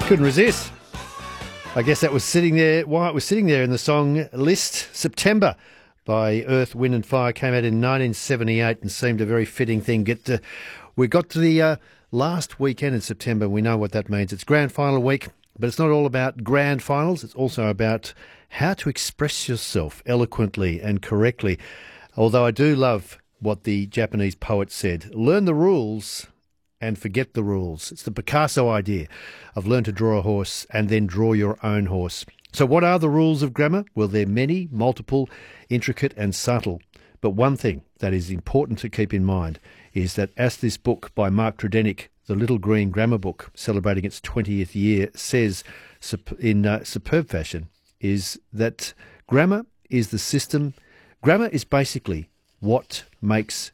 Couldn't resist. I guess that was sitting there, why it was sitting there in the song list. September by Earth, Wind and Fire came out in 1978 and seemed a very fitting thing. We got to the last weekend in September. We know what that means. It's grand final week, but it's not all about grand finals. It's also about how to express yourself eloquently and correctly. Although I do love what the Japanese poet said, learn the rules and forget the rules. It's the Picasso idea of learn to draw a horse and then draw your own horse. So what are the rules of grammar? Well, they're many, multiple, intricate and subtle. But one thing that is important to keep in mind is that as this book by Mark Tredenick, The Little Green Grammar Book, celebrating its 20th year, says in superb fashion, is that grammar is the system. Grammar is basically what makes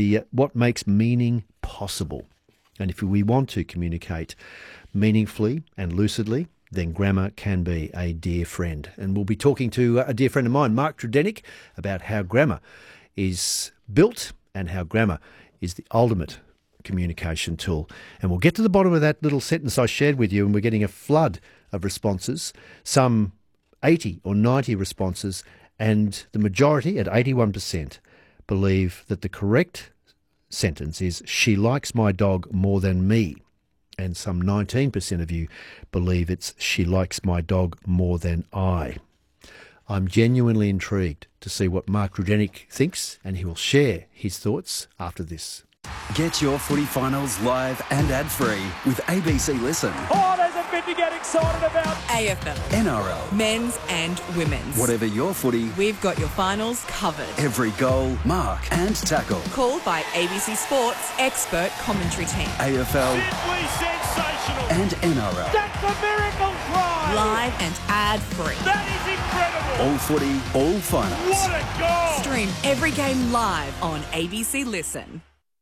meaning possible. And if we want to communicate meaningfully and lucidly, then grammar can be a dear friend. And we'll be talking to a dear friend of mine, Mark Tredenick, about how grammar is built and how grammar is the ultimate communication tool. And we'll get to the bottom of that little sentence I shared with you, and we're getting a flood of responses, some 80 or 90 responses, and the majority, at 81%, believe that the correct sentence is, she likes my dog more than me. And some 19% of you believe it's, she likes my dog more than I. I'm genuinely intrigued to see what Mark Tredenick thinks, and he will share his thoughts after this. Get your footy finals live and ad-free with ABC Listen. Oh, there's a bit to get excited about. AFL. NRL. Men's and women's. Whatever your footy, We've got your finals covered. every goal, mark and tackle. Called by ABC Sports expert commentary team. AFL Simply sensational. and NRL. That's a miracle try. Live and ad-free. That is incredible. All footy, all finals. What a goal. Stream every game live on ABC Listen.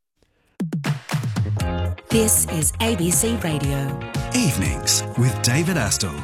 This is ABC Radio. Evenings with David Astle.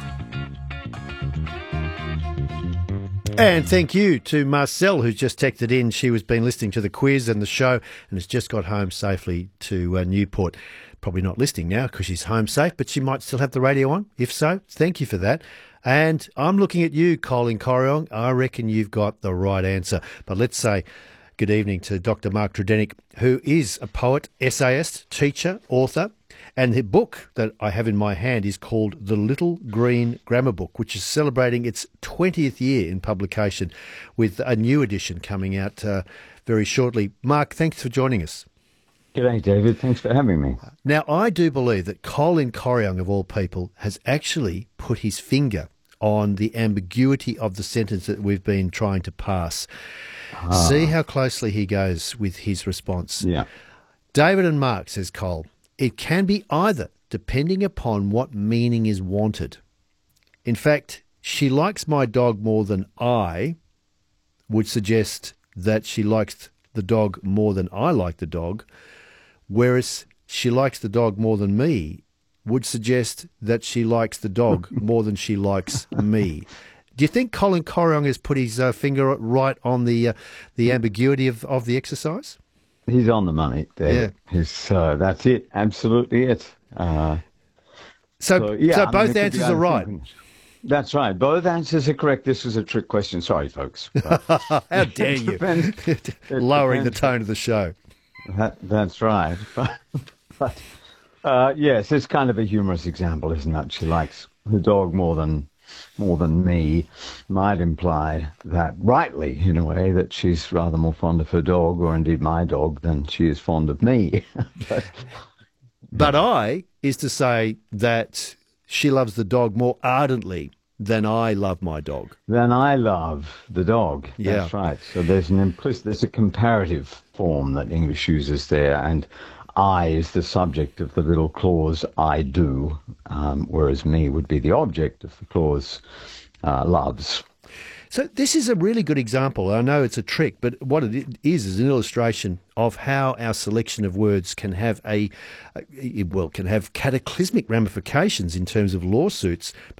And thank you to Marcel, who's just texted in. She was been listening to the quiz and the show and has just got home safely to Newport. Probably not listening now because she's home safe, but she might still have the radio on. If so, thank you for that. And I'm looking at you, Colin Corriong. I reckon you've got the right answer. But let's say good evening to Dr. Mark Tredenick, who is a poet, essayist, teacher, author, and the book that I have in my hand is called The Little Green Grammar Book, which is celebrating its 20th year in publication with a new edition coming out very shortly. Mark, thanks for joining us. G'day, David. Thanks for having me. Now, I do believe that Colin Corriong, of all people, has actually put his finger on the ambiguity of the sentence that we've been trying to pass. See how closely he goes with his response. Yeah. David and Mark, says Cole, it can be either, depending upon what meaning is wanted. In fact, she likes my dog more than I would suggest that she likes the dog more than I like the dog, whereas she likes the dog more than me would suggest that she likes the dog more than she likes me. Do you think Colin Corriong has put his finger right on the ambiguity of the exercise? He's on the money, David. Yeah. That's it. Absolutely it. So both answers are right. That's right. Both answers are correct. This was a trick question. Sorry, folks. How dare you? Lowering the tone of the show. That's right. But yes, it's kind of a humorous example, isn't it? She likes the dog more than me might imply that, rightly, in a way, that she's rather more fond of her dog, or indeed my dog, than she is fond of me. But I is to say that she loves the dog more ardently than I love my dog. Than I love the dog. Yeah. That's right. So there's a comparative form that English uses there, and I is the subject of the little clause I do, whereas me would be the object of the clause loves. So this is a really good example. I know it's a trick, but what it is an illustration of how our selection of words can have cataclysmic ramifications in terms of lawsuits,